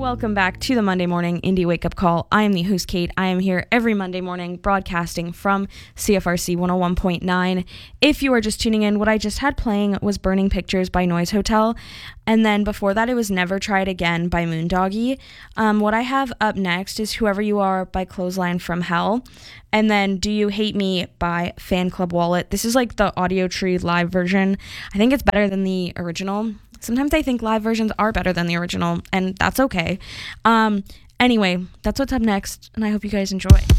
Welcome back to the Monday Morning Indie Wake Up Call. I am the host, Kate. I am here every Monday morning broadcasting from CFRC 101.9. If you are just tuning in, what I just had playing was Burning Pictures by Noise Hotel. And then before that, it was Never Try It Again by Moondoggy. What I have up next is Whoever You Are by Clothesline from Hell. And then Do You Hate Me by Fan Club Wallet. This is like the Audiotree live version. I think it's better than the original. Sometimes I think live versions are better than the original, and that's okay. Anyway, that's what's up next, and I hope you guys enjoy.